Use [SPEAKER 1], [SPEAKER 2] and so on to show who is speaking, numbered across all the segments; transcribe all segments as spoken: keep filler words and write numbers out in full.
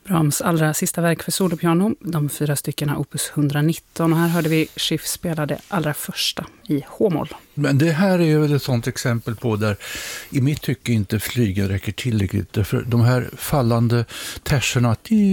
[SPEAKER 1] Brahms allra sista verk för solopiano, de fyra styckena opus etthundranitton. Och här hörde vi Schiff spela det allra första i H-moll.
[SPEAKER 2] Men det här är ju väl ett sånt exempel på där i mitt tycke inte flygen räcker tillräckligt. För de här fallande terserna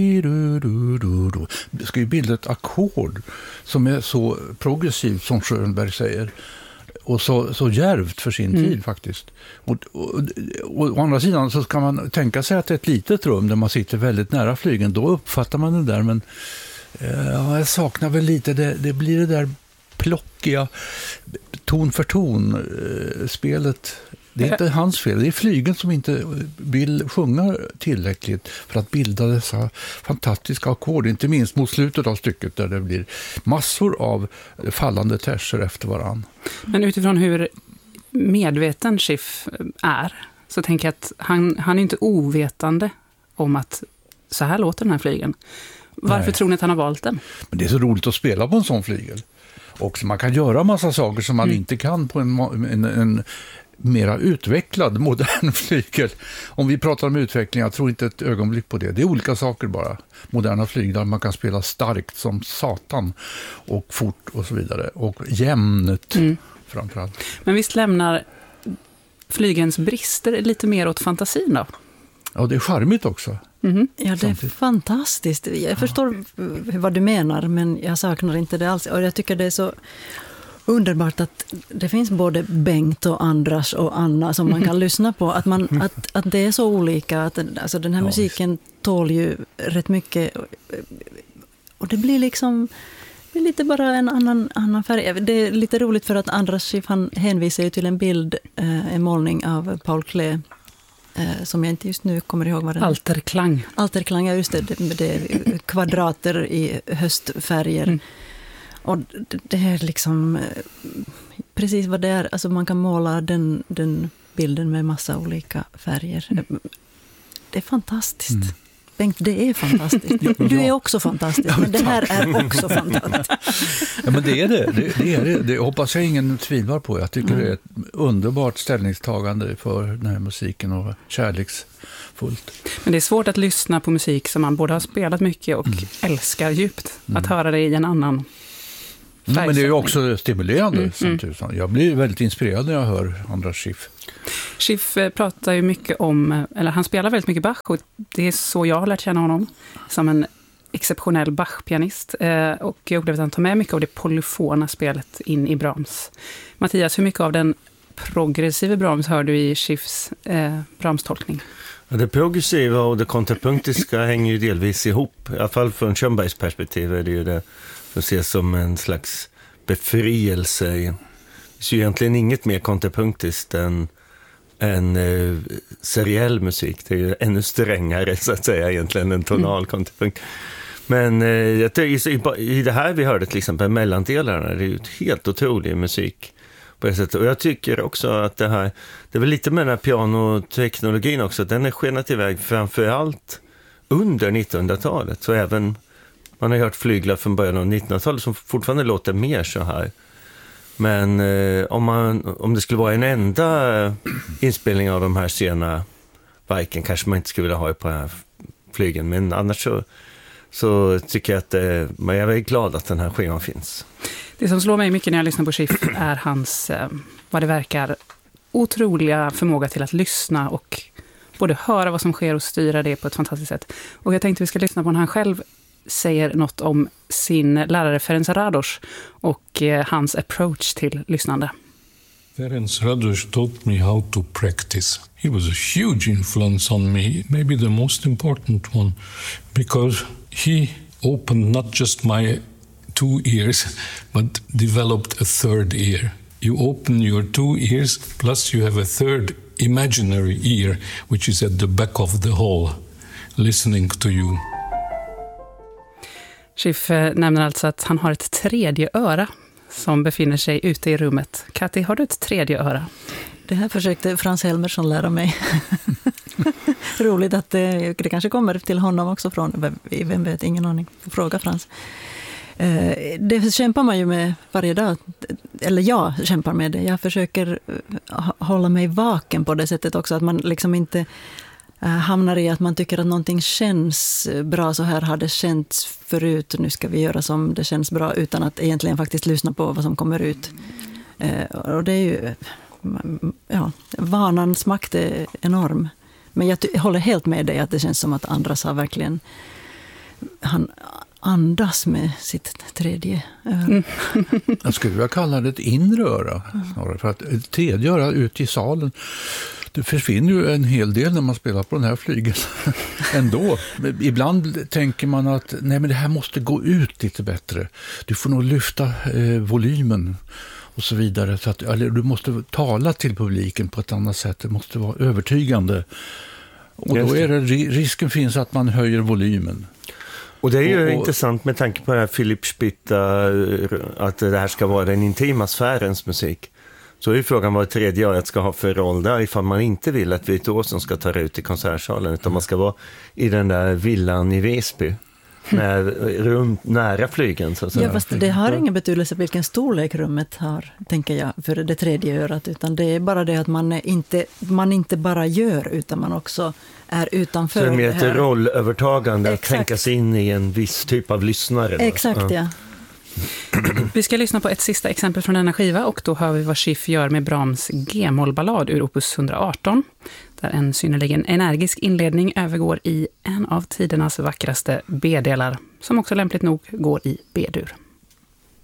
[SPEAKER 2] det ska ju bilda ett ackord som är så progressivt som Schönberg säger. Och så, så djärvt för sin mm. tid faktiskt. Och, och, och, och å andra sidan så kan man tänka sig att ett litet rum där man sitter väldigt nära flygen, då uppfattar man det där. Men eh, jag saknar väl lite, det, det blir det där plockiga ton för ton eh, spelet. Det är inte hans fel, det är flygen som inte vill sjunga tillräckligt för att bilda dessa fantastiska ackord, inte minst mot slutet av stycket där det blir massor av fallande terser efter varann.
[SPEAKER 1] Men utifrån hur medveten Schiff är så tänker jag att han, han är inte ovetande om att så här låter den här flygen. Varför Nej. tror ni att han har valt den?
[SPEAKER 2] Men det är så roligt att spela på en sån flygel. Och man kan göra massa saker som man mm. inte kan på en, en, en mera utvecklad modern flygel. Om vi pratar om utveckling, jag tror inte ett ögonblick på det. Det är olika saker bara. Moderna flyglar, man kan spela starkt som satan och fort och så vidare. Och jämnt mm. framförallt.
[SPEAKER 1] Men visst lämnar flygens brister lite mer åt fantasin då?
[SPEAKER 2] Ja, det är charmigt också.
[SPEAKER 3] Mm-hmm. Ja, det är fantastiskt. Jag förstår ja. vad du menar, men jag saknar inte det alls. Och jag tycker det är så underbart att det finns både Bengt och Andras och Anna som man kan lyssna på. Att, man, att, att det är så olika. Att, alltså den här ja, musiken visst. tål ju rätt mycket. Och det blir liksom det är lite bara en annan, annan färg. Det är lite roligt för att Andras Schiff, han hänvisar ju till en bild, en målning av Paul Klee. Som jag inte just nu kommer ihåg vad det är.
[SPEAKER 1] Alterklang.
[SPEAKER 3] Alterklang, ja just det. Det, det är kvadrater i höstfärger. Mm. Och det, det är liksom precis vad det är. Alltså man kan måla den, den bilden med massa olika färger. Mm. Det är fantastiskt. Mm. Bengt, det är fantastiskt. Du är också fantastisk, men det här är också fantastiskt.
[SPEAKER 2] Ja, men det är det. Det, det, är det. det hoppas jag ingen tvivlar på. Jag tycker mm. det är ett underbart ställningstagande för den här musiken och kärleksfullt.
[SPEAKER 1] Men det är svårt att lyssna på musik som man både har spelat mycket och mm. älskar djupt. Mm. Att höra det i en annan
[SPEAKER 2] mm, men det är ju också stimulerande.
[SPEAKER 1] Mm.
[SPEAKER 2] Samtidigt. Jag blir väldigt inspirerad när jag hör Andras Schiff.
[SPEAKER 1] Schiff pratar ju mycket om, eller han spelar väldigt mycket Bach och det är så jag har lärt känna honom som en exceptionell Bach-pianist och jag upplevde att han tar med mycket av det polyfona spelet in i Brahms. Mattias, hur mycket av den progressiva Brahms hör du i Schiffs eh, Brahms-tolkning?
[SPEAKER 4] Ja, det progressiva och det kontrapunktiska hänger ju delvis ihop. I alla fall från Schönbergs perspektiv är det ju det som ses som en slags befrielse. Det är ju egentligen inget mer kontrapunktiskt än en eh, seriell musik. Det är ju ännu strängare så att säga egentligen en tonal mm. kontrapunkt. Men eh, jag tycker, i, i det här vi hörde till exempel mellandelarna, det är ju helt otrolig musik på det sättet. Och jag tycker också att det här, det är väl lite med den här pianoteknologin också, att den är skenat iväg framförallt under nittonhundratalet. Så även, man har hört flyglar från början av nittonhundratalet som fortfarande låter mer så här. Men eh, om, man, om det skulle vara en enda inspelning av de här sena verken kanske man inte skulle vilja ha på den här flygen. Men annars så, så tycker jag att eh, jag är glad att den här skivan finns.
[SPEAKER 1] Det som slår mig mycket när jag lyssnar på Schiff är hans, eh, vad det verkar, otroliga förmåga till att lyssna och både höra vad som sker och styra det på ett fantastiskt sätt. Och jag tänkte vi ska lyssna på när han själv säger något om sin lärare Ferenc Rados och eh, hans approach till lyssnande.
[SPEAKER 5] Ferenc Rados taught me how to practice. He was a huge influence on me, maybe the most important one, because he opened not just my two ears, but developed a third ear. You open your two ears, plus you have a third imaginary ear, which is at the back of the hall, listening to you.
[SPEAKER 1] Schiff nämner alltså att han har ett tredje öra som befinner sig ute i rummet. Katti, har du ett tredje öra?
[SPEAKER 3] Det här försökte Frans Helmersson lära mig. Roligt att det, det kanske kommer till honom också från, vem vet, ingen aning. Fråga Frans. Det kämpar man ju med varje dag, eller jag kämpar med det. Jag försöker hålla mig vaken på det sättet också, att man liksom inte hamnar i att man tycker att någonting känns bra, så här har det känts förut, nu ska vi göra som det känns bra, utan att egentligen faktiskt lyssna på vad som kommer ut. Och det är ju, ja, vanans makt är enorm. Men jag håller helt med dig att det känns som att Andras har verkligen, han andas med sitt tredje öra. Mm.
[SPEAKER 2] Jag skulle vilja kalla det ett inre öra snarare, för att ett tredje öra ute i salen, det försvinner ju en hel del när man spelar på den här flygeln ändå. Men ibland tänker man att nej, men det här måste gå ut lite bättre. Du får nog lyfta eh, volymen och så vidare. Så att, eller, du måste tala till publiken på ett annat sätt. Det måste vara övertygande. Och då är det, risken finns att man höjer volymen.
[SPEAKER 4] Och det är ju och, och, intressant med tanke på det här Philip Spitta, att det här ska vara den intima sfärens musik. Så är ju frågan vad tredje örat ska ha för roll där, ifall man inte vill att virtuosen ska ta det ut i konsertsalen, utan man ska vara i den där villan i Väsby. Med, runt nära flygen, så att säga.
[SPEAKER 3] Ja, fast det har ingen betydelse vilken storlek rummet har, tänker jag, för det tredje örat, utan det är bara det att man inte, man inte bara gör, utan man också är utanför.
[SPEAKER 4] Så det är mer ett rollövertagande,
[SPEAKER 3] Exakt.
[SPEAKER 4] att tänka sig in i en viss typ av lyssnare. Då.
[SPEAKER 3] Exakt, ja. ja.
[SPEAKER 1] Vi ska lyssna på ett sista exempel från denna skiva, och då hör vi vad Schiff gör med Brahms G-mollballad ur opus hundraarton, där en synnerligen energisk inledning övergår i en av tidernas vackraste B-delar, som också lämpligt nog går i B-dur.